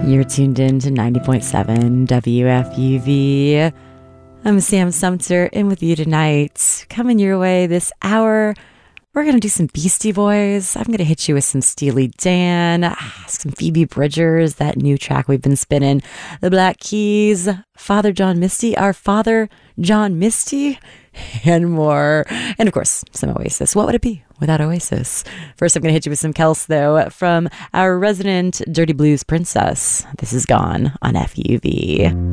You're tuned in to 90.7 WFUV. I'm Sam Sumter, in with you tonight. Coming your way this hour, we're going to do some Beastie Boys. I'm going to hit you with some Steely Dan, some Phoebe Bridgers, that new track we've been spinning, the Black Keys, Father John Misty, our Father John Misty, and more. And of course, some Oasis. What would it be without Oasis? First, I'm going to hit you with some Kels, though, from our resident Dirty Blues princess. This is Gone on FUV.